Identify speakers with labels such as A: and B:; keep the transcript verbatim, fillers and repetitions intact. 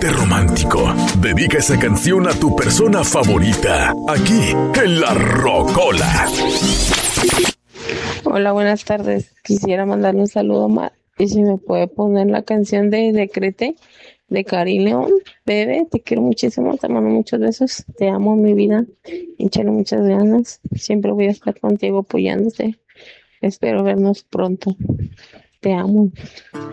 A: ponte romántico. Dedica esa canción a tu persona favorita, aquí en La Rocola.
B: Hola, buenas tardes. Quisiera mandarle un saludo a Omar. Y si me puede poner la canción de Decrete de Cari León. Bebé, te quiero muchísimo, te mando muchos besos. Te amo, mi vida. Échale muchas ganas. Siempre voy a estar contigo apoyándote. Espero vernos pronto. Te amo.